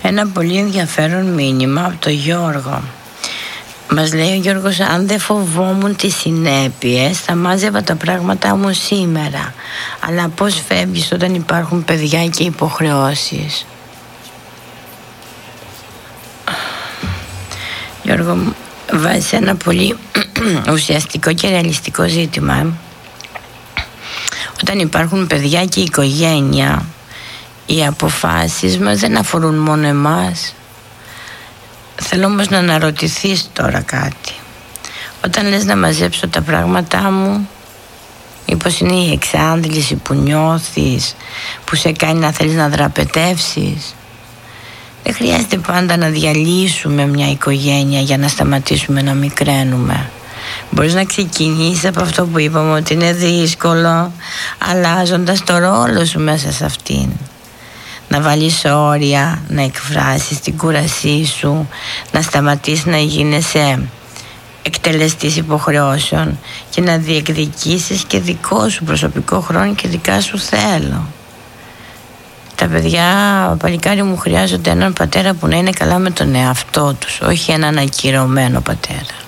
Ένα πολύ ενδιαφέρον μήνυμα από τον Γιώργο. Μας λέει ο Γιώργος: αν δεν φοβόμουν τις συνέπειες, θα μάζευα τα πράγματά μου σήμερα. Αλλά πώς φεύγεις όταν υπάρχουν παιδιά και υποχρεώσεις? Γιώργο, βάζεις ένα πολύ ουσιαστικό και ρεαλιστικό ζήτημα. Όταν υπάρχουν παιδιά και οικογένεια, οι αποφάσεις μας δεν αφορούν μόνο εμάς. Θέλω όμως να αναρωτηθείς τώρα κάτι. Όταν λες να μαζέψω τα πράγματά μου, μήπως είναι η εξάντληση που νιώθεις, που σε κάνει να θέλεις να δραπετεύσεις? Δεν χρειάζεται πάντα να διαλύσουμε μια οικογένεια για να σταματήσουμε να μικραίνουμε. Μπορείς να ξεκινήσεις από αυτό που είπαμε, ότι είναι δύσκολο, αλλάζοντας το ρόλο σου μέσα σε αυτήν. Να βάλεις όρια, να εκφράσεις την κούρασή σου, να σταματήσεις να γίνεσαι εκτελεστής υποχρεώσεων και να διεκδικήσεις και δικό σου προσωπικό χρόνο και δικά σου θέλω. Τα παιδιά, παλικάρι μου, χρειάζονται έναν πατέρα που να είναι καλά με τον εαυτό τους, όχι έναν ακυρωμένο πατέρα.